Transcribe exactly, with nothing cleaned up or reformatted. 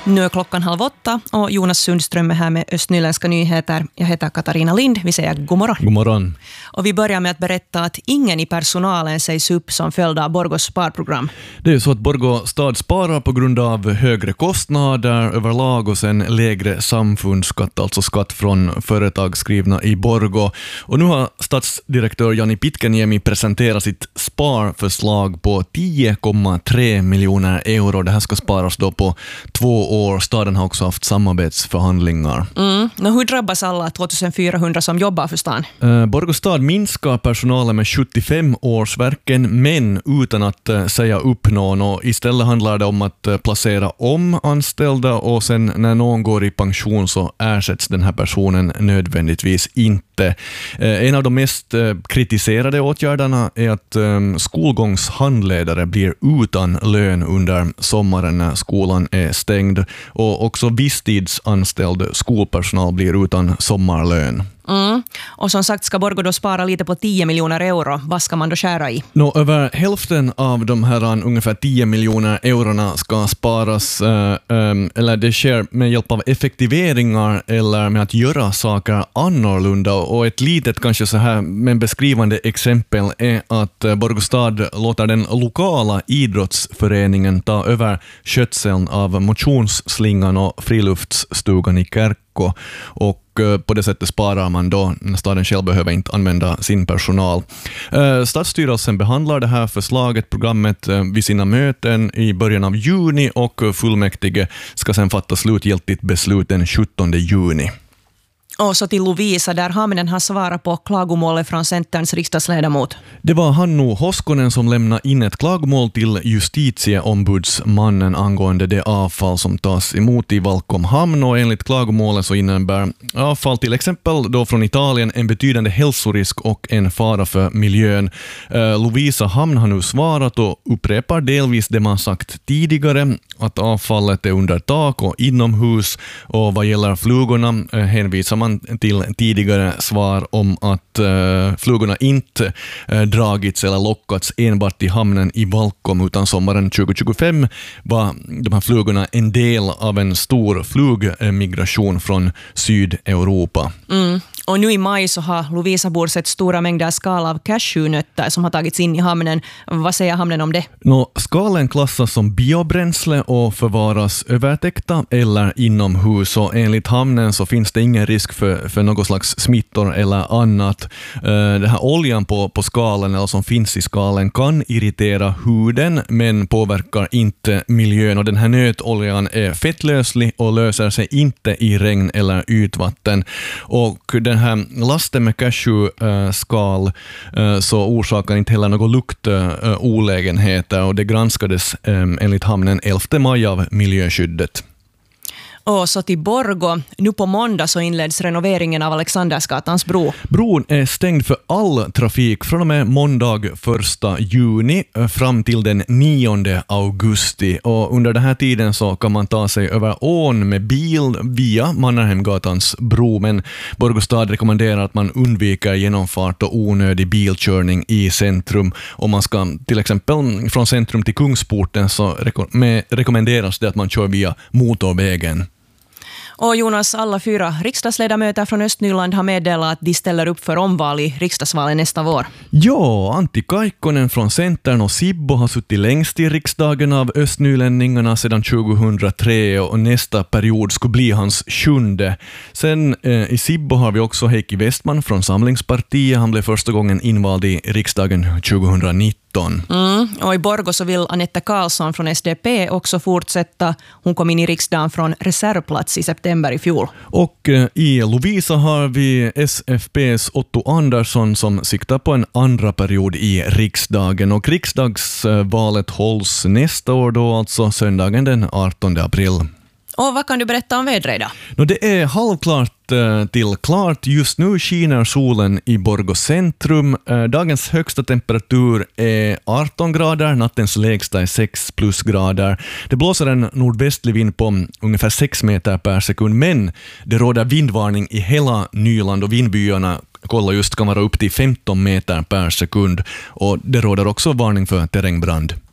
Nu är klockan halv åtta och Jonas Sundström är här med Östnyländska nyheter. Jag heter Katarina Lind, vi säger god morgon. God morgon. Och vi börjar med att berätta att ingen i personalen sägs upp som följd av Borgos sparprogram. Det är ju så att Borgå stad sparar på grund av högre kostnader överlag och sen lägre samfundsskatt, alltså skatt från företag skrivna i Borgå. Och nu har stadsdirektör Jani Pitkaniemi presenterat sitt sparförslag på tio komma tre miljoner euro. Det här ska sparas då på två år. Staden har också haft samarbetsförhandlingar. Mm. Och hur drabbas alla tvåtusenfyrahundra som jobbar för stan? Uh, Borgå stad minskar personalen med sjuttiofem årsverken, men utan att uh, säga upp någon. Och istället handlar det om att uh, placera om anställda och sen när någon går i pension så ersätts den här personen nödvändigtvis inte. Uh, en av de mest uh, kritiserade åtgärderna är att um, skolgångshandledare blir utan lön under sommaren när skolan är stängd. Och också visstidsanställd skolpersonal blir utan sommarlön. Mm. Och som sagt ska Borgå då spara lite på tio miljoner euro. Vad ska man då skära i? Nå, över hälften av de här ungefär tio miljoner eurona ska sparas, äh, ähm, eller det sker med hjälp av effektiveringar eller med att göra saker annorlunda. Och ett litet kanske så här men beskrivande exempel är att äh, Borgå stad låter den lokala idrottsföreningen ta över skötseln av motionsslingan och friluftsstugan i Kärkko. Och på det sättet sparar man då när staden själv behöver inte använda sin personal. Stadsstyrelsen behandlar det här förslaget, programmet vid sina möten i början av juni och fullmäktige ska sedan fatta slutgiltigt beslut den sjuttonde juni. Och så till Lovisa, där Hamnen har svarat på klagomålet från Centerns riksdagsledamot. Det var Hannu Hoskonen som lämnade in ett klagomål till justitieombudsmannen angående det avfall som tas emot i Valkomhamn, och enligt klagomålet så innebär avfall till exempel då från Italien en betydande hälsorisk och en fara för miljön. Eh, Lovisa hamn har nu svarat och upprepar delvis det man sagt tidigare, att avfallet är under tak och inomhus, och vad gäller flugorna eh, hänvisar man till tidigare svar om att uh, flugorna inte uh, dragits eller lockats enbart i hamnen i Valkom, utan sommaren tjugohundratjugofem var de här flugorna en del av en stor flugmigration från Sydeuropa. Mm. Och nu i maj så har Lovisa-bor sett stora mängder skal av cashewnötter som har tagits in i hamnen. Vad säger hamnen om det? Nå, skalen klassas som biobränsle och förvaras övertäckta eller inomhus, och enligt hamnen så finns det ingen risk för, för någon slags smittor eller annat. Uh, det här oljan på, på skalen eller som finns i skalen kan irritera huden men påverkar inte miljön, och den här nötoljan är fettlöslig och löser sig inte i regn eller ytvatten. Och den här lasten med cashewskal uh, så orsakar inte heller någon luktolägenheter, och det granskades um, enligt hamnen elfte maj av miljöskyddet. Och så till Borgå. Nu på måndag så inleds renoveringen av Alexandersgatans bro. Bron är stängd för all trafik från och med måndag första juni fram till den nionde augusti. Och under den här tiden så kan man ta sig över ån med bil via Mannerheimgatans bro. Men Borgå stad rekommenderar att man undviker genomfart och onödig bilkörning i centrum. Om man ska till exempel från centrum till Kungsporten så reko- rekommenderas det att man kör via motorvägen. Och Jonas, alla fyra riksdagsledamöter från Östnyland har meddelat att de ställer upp för omval i riksdagsvalet nästa vår. Ja, Antti Kaikkonen från Centern och Sibbo har suttit längst i riksdagen av östnylänningarna sedan tjugohundratre, och nästa period skulle bli hans sjunde. Sen eh, i Sibbo har vi också Heikki Westman från Samlingspartiet. Han blev första gången invald i riksdagen tjugohundranitton. Mm, och i Borgå så vill Anette Karlsson från S D P också fortsätta. Hon kom in i riksdagen från reservplats i september i fjol. Och eh, i Lovisa har vi S F P:s Otto Andersson som siktar på en andra period i riksdagen. Och riksdagsvalet hålls nästa år då, alltså söndagen den artonde april. Och vad kan du berätta om vädret idag? No, det är halvklart till klart. Just nu skiner solen i Borgå centrum. Dagens högsta temperatur är arton grader, nattens lägsta är sex plusgrader. Det blåser en nordvästlig vind på ungefär sex meter per sekund, men det råder vindvarning i hela Nyland och vindbyarna kolla just kan vara upp till femton meter per sekund, och det råder också varning för terrängbrand.